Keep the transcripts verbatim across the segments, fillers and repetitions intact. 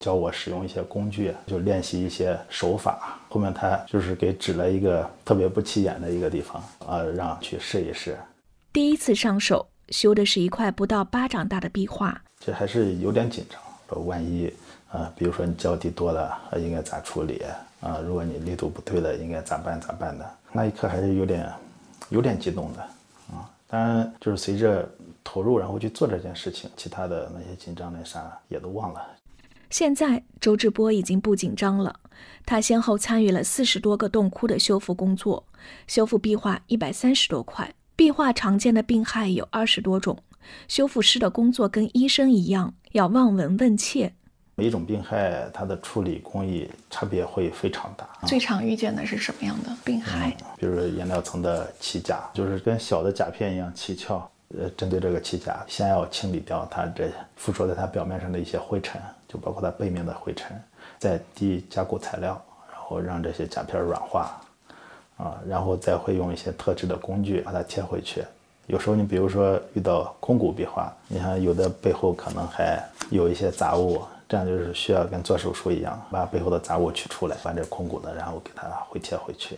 教我使用一些工具，就练习一些手法。后面他就是给指了一个特别不起眼的一个地方，呃，让去试一试。 第一次上手修的是一块不到巴掌大的壁画， 这还是有点紧张。说万一，呃，比如说你胶地多了，呃，应该咋处理？啊、呃，如果你力度不对了，应该咋办？咋办的？那一刻还是有点，有点激动的，啊、呃。当然，就是随着投入，然后去做这件事情，其他的那些紧张那啥也都忘了。 现在周志波已经不紧张了，他先后参与了四十多个洞窟的修复工作，修复壁画一百三十多块。壁画常见的病害有二十多种，修复师的工作跟医生一样，要望闻问切。 每一种病害，它的处理工艺差别会非常大。 最常遇见的是什么样的病害？ 嗯、比如颜料层的起甲，就是跟小的甲片一样起翘。呃，针对这个起甲，先要清理掉它这附着在它表面上的一些灰尘，就包括它背面的灰尘，再滴加固材料，然后让这些甲片软化，啊，然后再会用一些特制的工具把它贴回去。有时候你比如说遇到空骨壁画，你看有的背后可能还有一些杂物，这样就是需要跟做手术一样，把背后的杂物取出来，把这空骨的然后给它回贴回去。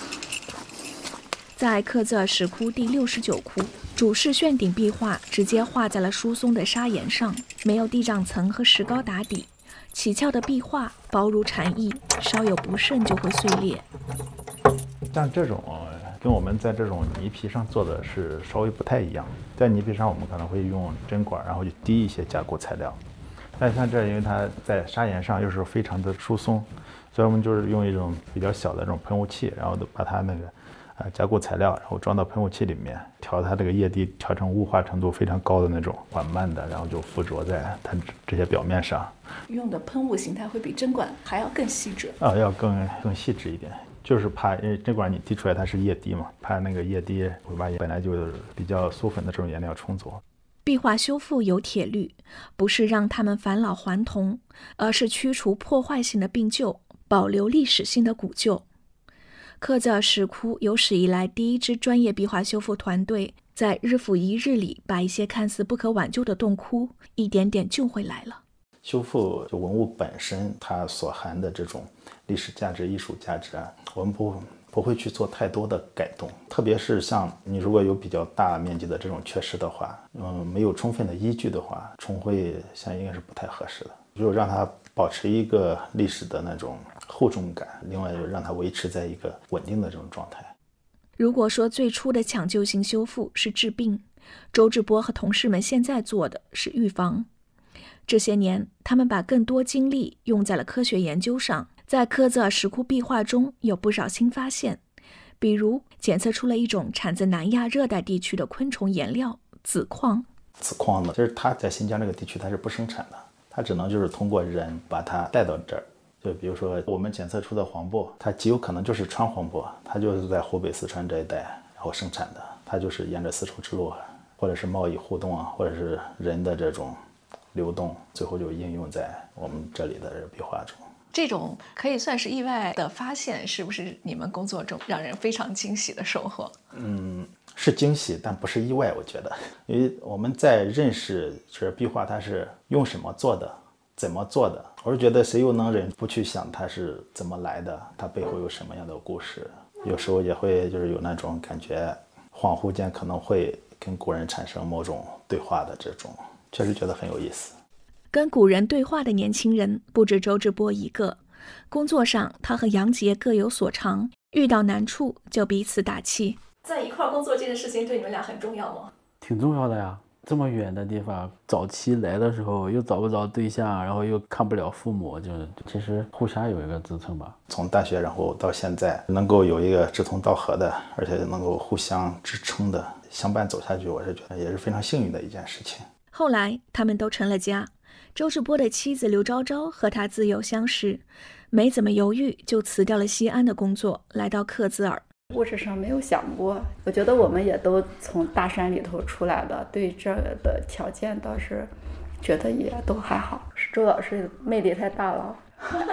在克孜尔石窟第六十九窟，主视炫顶壁画直接画在了疏松的砂岩上，没有地障层和石膏打底，起翘的壁画薄如蝉翼，稍有不慎就会碎裂。 像这种跟我们在这种泥皮上做的是稍微不太一样，在泥皮上我们可能会用针管，然后去滴一些加固材料，但像这因为它在砂岩上又是非常的疏松，所以我们就是用一种比较小的这种喷雾器，然后把它那个呃加固材料，然后装到喷雾器里面，调它这个液滴调成雾化程度非常高的那种，缓慢的，然后就附着在它这些表面上。 用的喷雾形态会比针管还要更细致啊，要更更细致一点。就是怕，因为针管你滴出来它是液滴嘛，怕那个液滴会把本来就比较酥粉的这种颜料冲走。 壁画修复有铁律，不是让它们返老还童，而是驱除破坏性的病旧，保留历史性的古旧。克孜尔石窟有史以来第一支专业壁画修复团队，在日复一日里，把一些看似不可挽救的洞窟一点点救回来了。 修复就文物本身它所含的这种历史价值、艺术价值啊，我们不不会去做太多的改动。特别是像你如果有比较大面积的这种缺失的话，嗯，没有充分的依据的话，重绘像应该是不太合适的。就让它保持一个历史的那种厚重感，另外就让它维持在一个稳定的这种状态。 如果说最初的抢救性修复是治病，周志波和同事们现在做的是预防。这些年，他们把更多精力用在了科学研究上，在克孜尔石窟壁画中有不少新发现，比如检测出了一种产自南亚热带地区的昆虫颜料紫矿。 紫矿呢，其实它在新疆这个地区它是不生产的，它只能就是通过人把它带到这儿。就比如说我们检测出的黄柏，它极有可能就是川黄柏，它就是在湖北、四川这一带然后生产的，它就是沿着丝绸之路，或者是贸易互动啊，或者是人的这种流动，最后就应用在我们这里的壁画中。 这种可以算是意外的发现，是不是你们工作中让人非常惊喜的收获？ 嗯，是惊喜，但不是意外，我觉得，因为我们在认识这壁画它是用什么做的，怎么做的，我是觉得谁又能忍不去想它是怎么来的，它背后有什么样的故事。有时候也会就是有那种感觉，恍惚间可能会跟古人产生某种对话的这种，确实觉得很有意思。 跟古人对话的年轻人不止周志波一个，工作上他和杨杰各有所长，遇到难处就彼此打气。 在一块工作这件事情对你们俩很重要吗？ 挺重要的呀，这么远的地方，早期来的时候又找不着对象，然后又看不了父母，就其实互相有一个支撑吧。 从大学然后到现在，能够有一个志同道合的，而且能够互相支撑的相伴走下去，我是觉得也是非常幸运的一件事情。 后来他们都成了家，周志波的妻子刘昭昭和他自幼相识，没怎么犹豫就辞掉了西安的工作，来到克孜尔。 物质上没有想过，我觉得我们也都从大山里头出来的，对这的条件倒是觉得也都还好。是周老师魅力太大了。